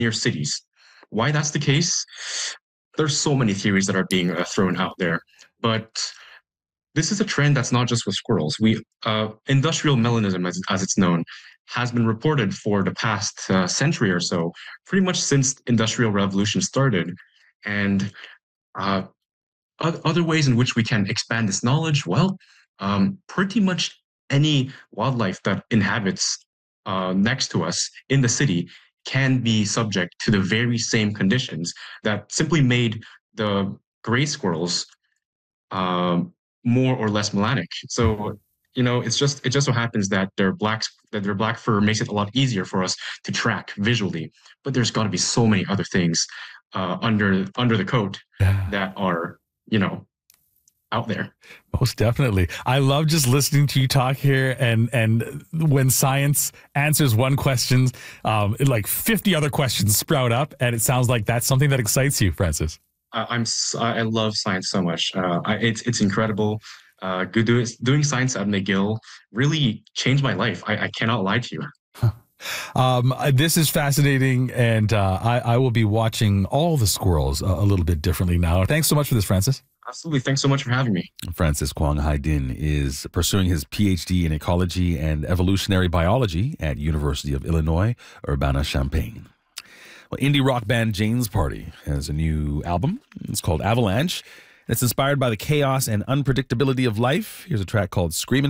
near cities. Why that's the case? There's so many theories that are being thrown out there, but this is a trend that's not just with squirrels. We industrial melanism, as it's known, has been reported for the past century or so, pretty much since industrial revolution started, and uh, other ways in which we can expand this knowledge. Well, pretty much any wildlife that inhabits next to us in the city can be subject to the very same conditions that simply made the gray squirrels um, more or less melanic. So, it just so happens that their black fur makes it a lot easier for us to track visually. But there's got to be so many other things under the coat Yeah. that are, you know, out there. Most definitely. I love just listening to you talk here, and when science answers one question, like 50 other questions sprout up, and it sounds like that's something that excites you, Francis. I love science so much. It's incredible. Doing science at McGill really changed my life. I cannot lie to you. This is fascinating, and I will be watching all the squirrels a little bit differently now. Thanks so much for this, Francis. Absolutely. Thanks so much for having me. Francis Kwong Hai Din is pursuing his PhD in ecology and evolutionary biology at University of Illinois, Urbana-Champaign. Well, indie rock band Jane's Party has a new album. It's called Avalanche. It's inspired by the chaos and unpredictability of life. Here's a track called Screamin'